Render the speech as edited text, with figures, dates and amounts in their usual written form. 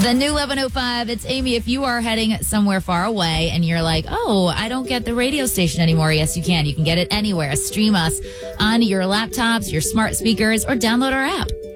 The new 11:05. It's Amy. If you are heading somewhere far away and you're like, oh, I don't get the radio station anymore. Yes, you can. You can get it anywhere. Stream us on your laptops, your smart speakers, or download our app.